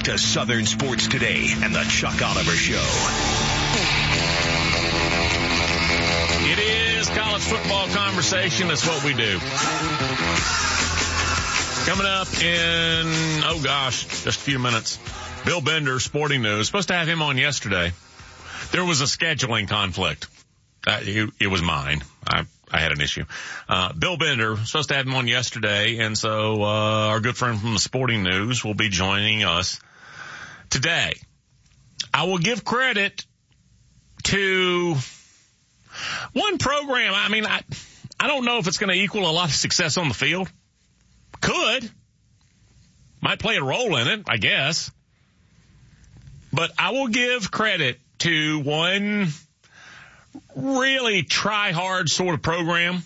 to Southern Sports Today and the Chuck Oliver Show. It is college football conversation. That's what we do. Coming up in, just a few minutes, Bill Bender, Sporting News. Supposed to have him on yesterday. There was a scheduling conflict. It was mine. I had an issue. Bill Bender, supposed to have him on yesterday, and so our good friend from the Sporting News will be joining us today. I will give credit to one program. I mean, I don't know if it's going to equal a lot of success on the field. Could. Might play a role in it, I guess. But I will give credit to one really try-hard sort of program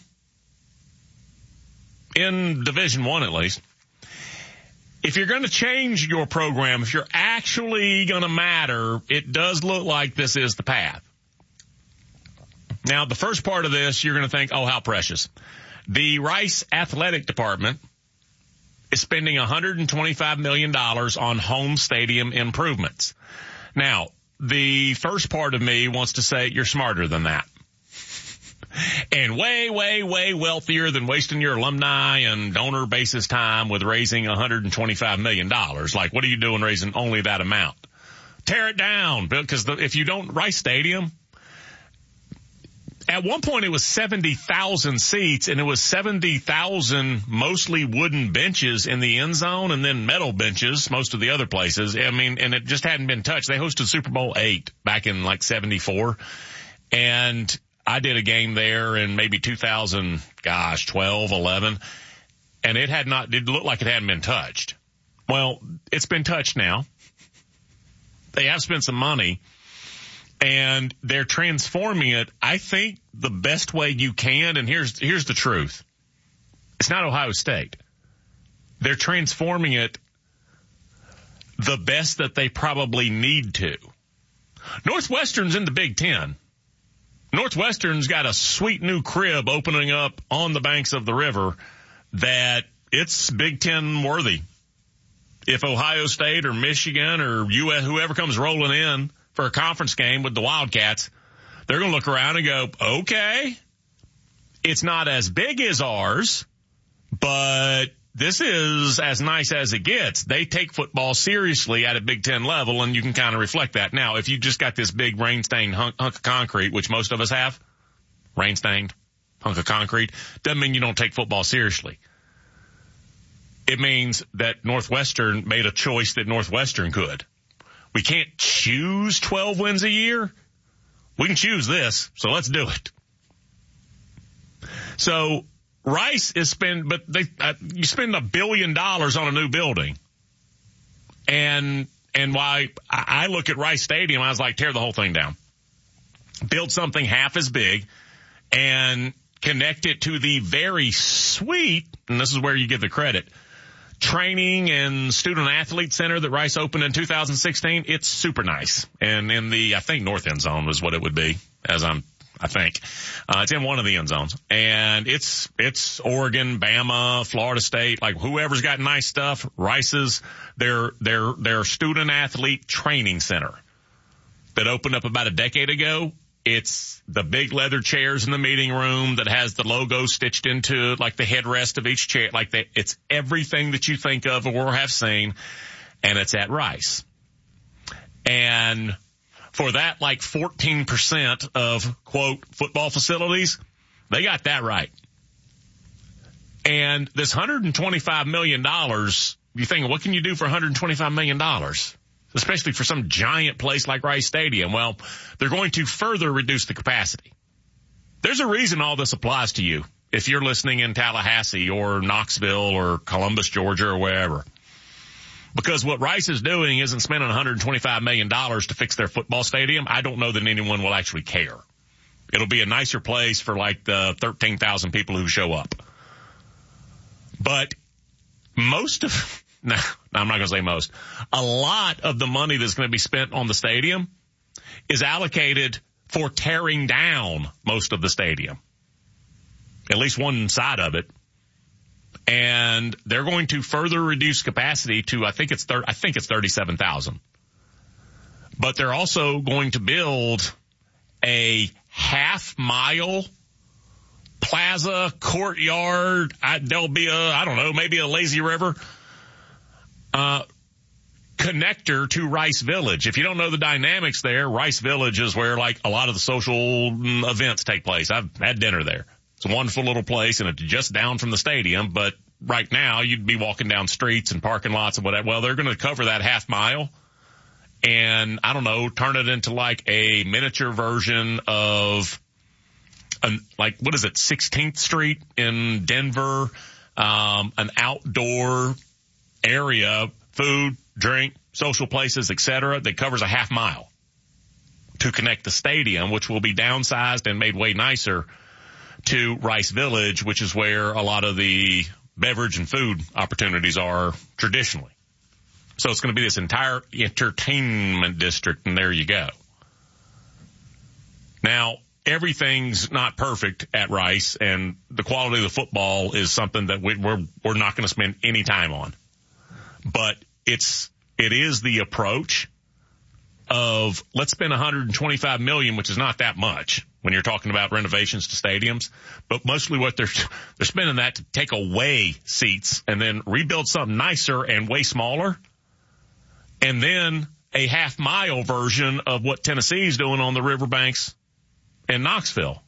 in Division I, at least. If you're going to change your program, if you're actually going to matter, it does look like this is the path. Now, the first part of this, you're going to think, oh, how precious. The Rice Athletic Department is spending $125 million on home stadium improvements. Now, the first part of me wants to say you're smarter than that. And way, way, way wealthier than wasting your alumni and donor basis time with raising $125 million. Like, what are you doing raising only that amount? Tear it down, because if you don't, Rice Stadium, at one point it was 70,000 seats, and it was 70,000 mostly wooden benches in the end zone and then metal benches most of the other places. I mean, and it just hadn't been touched. They hosted Super Bowl VIII back in like 74, and I did a game there in maybe 2012, 11, and it looked like it hadn't been touched. Well, it's been touched now. They have spent some money, and they're transforming it, I think, the best way you can. And here's the truth. It's not Ohio State. They're transforming it the best that they probably need to. Northwestern's in the Big Ten. Northwestern's got a sweet new crib opening up on the banks of the river that it's Big Ten worthy. If Ohio State or Michigan or US, whoever comes rolling in for a conference game with the Wildcats, they're going to look around and go, okay, it's not as big as ours, but this is as nice as it gets. They take football seriously at a Big Ten level, and you can kind of reflect that. Now, if you just got this big rain-stained hunk of concrete, which most of us have, rain-stained hunk of concrete, doesn't mean you don't take football seriously. It means that Northwestern made a choice that Northwestern could. We can't choose 12 wins a year. We can choose this, so let's do it. So Rice is you spend $1 billion on a new building. And why I look at Rice Stadium, I was like, tear the whole thing down. Build something half as big and connect it to the very sweet, and this is where you give the credit, training and student athlete center that Rice opened in 2016. It's super nice. And in the, I think, north end zone was what it would be, I think. It's in one of the end zones. And it's Oregon, Bama, Florida State, like whoever's got nice stuff, Rice's, their student athlete training center that opened up about a decade ago. It's the big leather chairs in the meeting room that has the logo stitched into like the headrest of each chair. Like it's everything that you think of or have seen, and it's at Rice. And for that, like 14% of, quote, football facilities, they got that right. And this $125 million, you think, what can you do for $125 million? Especially for some giant place like Rice Stadium. Well, they're going to further reduce the capacity. There's a reason all this applies to you if you're listening in Tallahassee or Knoxville or Columbus, Georgia, or wherever. Because what Rice is doing isn't spending $125 million to fix their football stadium. I don't know that anyone will actually care. It'll be a nicer place for like the 13,000 people who show up. But I'm not going to say most. A lot of the money that's going to be spent on the stadium is allocated for tearing down most of the stadium. At least one side of it. And they're going to further reduce capacity to, I think it's 37,000. But they're also going to build a half-mile plaza, courtyard. There'll be maybe a lazy river connector to Rice Village. If you don't know the dynamics there, Rice Village is where like a lot of the social events take place. I've had dinner there. It's a wonderful little place, and it's just down from the stadium. But right now, you'd be walking down streets and parking lots and whatever. Well, they're going to cover that half mile and, I don't know, turn it into like a miniature version of, 16th Street in Denver, an outdoor area, food, drink, social places, etc. that covers a half mile to connect the stadium, which will be downsized and made way nicer, to Rice Village, which is where a lot of the beverage and food opportunities are traditionally. So it's going to be this entire entertainment district, and there you go. Now, everything's not perfect at Rice, and the quality of the football is something that we're not going to spend any time on. But it is the approach of let's spend $125 million, which is not that much when you're talking about renovations to stadiums, but mostly what they're spending that to take away seats and then rebuild something nicer and way smaller, and then a half-mile version of what Tennessee's doing on the riverbanks in Knoxville.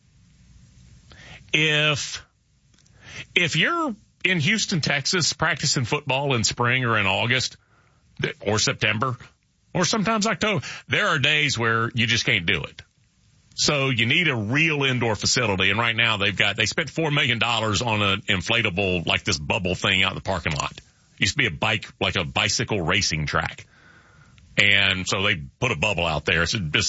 If you're in Houston, Texas, practicing football in spring or in August or September or sometimes October, there are days where you just can't do it. So you need a real indoor facility. And right now they spent $4 million on an inflatable, like this bubble thing out in the parking lot. It used to be a bicycle racing track. And so they put a bubble out there. I don't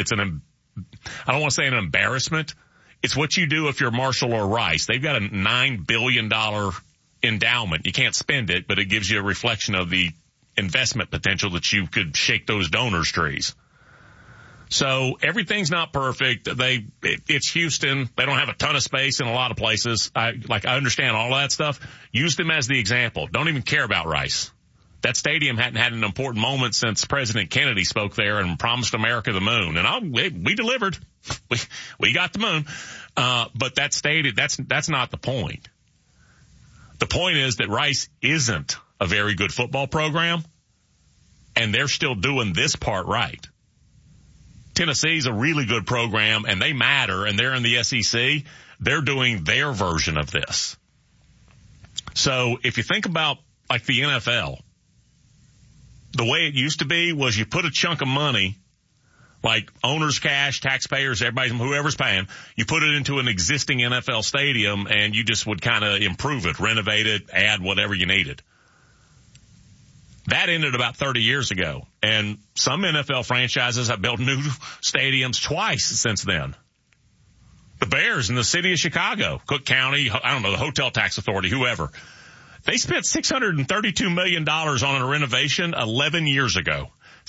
want to say an embarrassment. It's what you do if you're Marshall or Rice. They've got a $9 billion endowment. You can't spend it, but it gives you a reflection of the investment potential that you could shake those donors' trees. So everything's not perfect. It's Houston. They don't have a ton of space in a lot of places. I understand all that stuff. Use them as the example. Don't even care about Rice. That stadium hadn't had an important moment since President Kennedy spoke there and promised America the moon. And we delivered. We got the moon. But that's not the point. The point is that Rice isn't a very good football program, and they're still doing this part right. Tennessee's a really good program, and they matter, and they're in the SEC. They're doing their version of this. So if you think about like the NFL, the way it used to be was you put a chunk of money, like owners' cash, taxpayers, whoever's paying, you put it into an existing NFL stadium, and you just would kind of improve it, renovate it, add whatever you needed. That ended about 30 years ago, and some NFL franchises have built new stadiums twice since then. The Bears in the city of Chicago, Cook County, the Hotel Tax Authority, whoever. They spent $632 million on a renovation 11 years ago.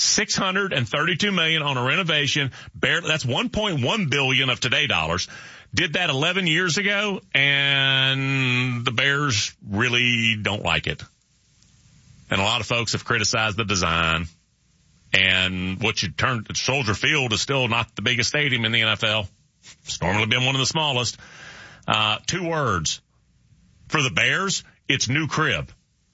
$632 million on a renovation. That's $1.1 billion of today dollars. Did that 11 years ago, and the Bears really don't like it. And a lot of folks have criticized the design. And what you turn to Soldier Field is still not the biggest stadium in the NFL. It's normally been one of the smallest. 2 words. For the Bears, it's new crib.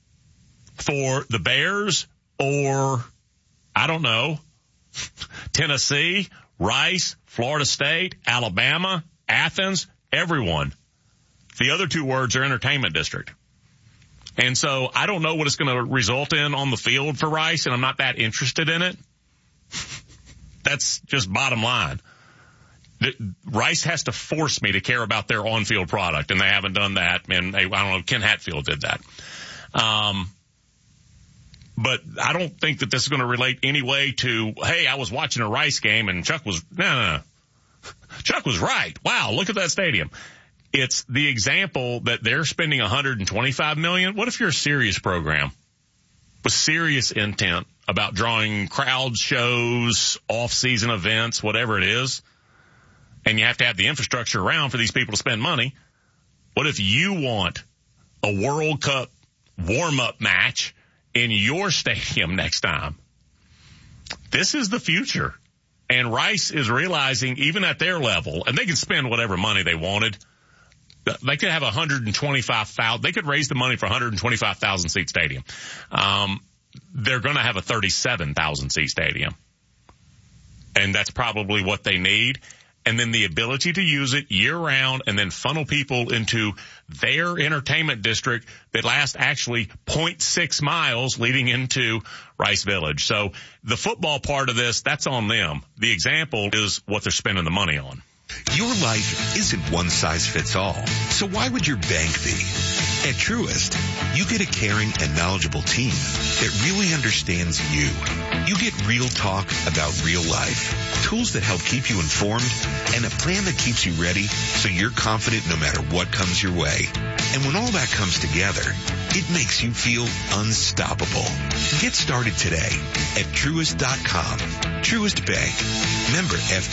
For the Bears or, I don't know, Tennessee, Rice, Florida State, Alabama, Athens, everyone. The other 2 words are entertainment district. And so I don't know what it's going to result in on the field for Rice, and I'm not that interested in it. That's just bottom line. Rice has to force me to care about their on-field product, and they haven't done that. And I don't know, Ken Hatfield did that. But I don't think that this is going to relate any way to, hey, I was watching a Rice game and Chuck was, no. Chuck was right. Wow, look at that stadium. It's the example that they're spending $125 million. What if you're a serious program with serious intent about drawing crowd shows, off-season events, whatever it is, and you have to have the infrastructure around for these people to spend money? What if you want a World Cup warm-up match in your stadium next time. This is the future. And Rice is realizing, even at their level, and they can spend whatever money they wanted. They could have 125,000. They could raise the money for 125,000 seat stadium. They're going to have a 37,000 seat stadium. And that's probably what they need. And then the ability to use it year round and then funnel people into their entertainment district that lasts actually 0.6 miles leading into Rice Village. So the football part of this, that's on them. The example is what they're spending the money on. Your life isn't one size fits all. So why would your bank be? At Truist, you get a caring and knowledgeable team that really understands you. You get real talk about real life, tools that help keep you informed, and a plan that keeps you ready so you're confident no matter what comes your way. And when all that comes together, it makes you feel unstoppable. Get started today at Truist.com. Truist Bank. Member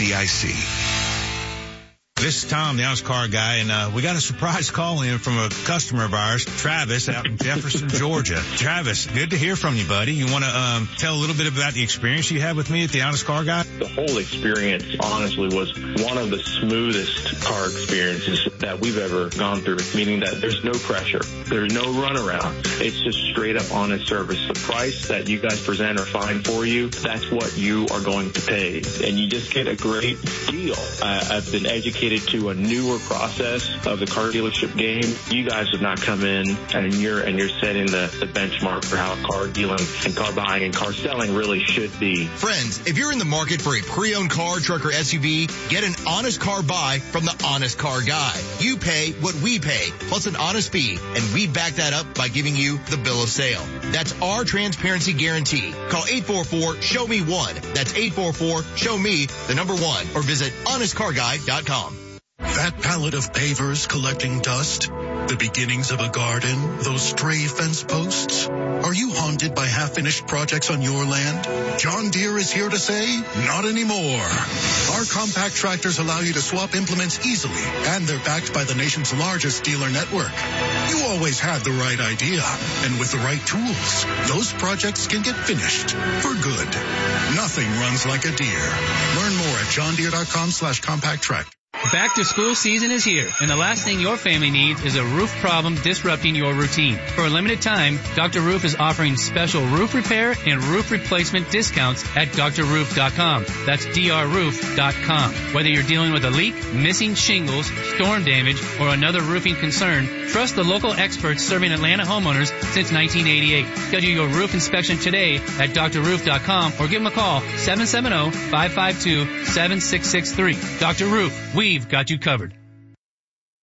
FDIC. This is Tom, the Honest Car Guy, and we got a surprise call in from a customer of ours, Travis, out in Jefferson, Georgia. Travis, good to hear from you, buddy. You want to tell a little bit about the experience you had with me at the Honest Car Guy? The whole experience, honestly, was one of the smoothest car experiences that we've ever gone through, meaning that there's no pressure. There's no runaround. It's just straight up honest service. The price that you guys present or find for you, that's what you are going to pay. And you just get a great deal. I've been educated to a newer process of the car dealership game. You guys have not come in and you're setting the benchmark for how car dealing and car buying and car selling really should be. Friends, if you're in the market for a pre-owned car, truck, or SUV, get an honest car buy from the Honest Car Guy. You pay what we pay, plus an honest fee, and we back that up by giving you the bill of sale. That's our transparency guarantee. Call 844-SHOW-ME-1. That's 844-SHOW-ME, the number 1, or visit honestcarguy.com. That pallet of pavers collecting dust, the beginnings of a garden, those stray fence posts. Are you haunted by half-finished projects on your land? John Deere is here to say, not anymore. Our compact tractors allow you to swap implements easily, and they're backed by the nation's largest dealer network. You always had the right idea, and with the right tools, those projects can get finished for good. Nothing runs like a Deere. Learn more at johndeere.com/compact tractor. Back to school season is here, and the last thing your family needs is a roof problem disrupting your routine. For a limited time, Dr. Roof is offering special roof repair and roof replacement discounts at drroof.com. That's drroof.com. Whether you're dealing with a leak, missing shingles, storm damage, or another roofing concern, trust the local experts serving Atlanta homeowners since 1988. Schedule your roof inspection today at drroof.com or give them a call, 770-552-7663. Dr. Roof, we've got you covered.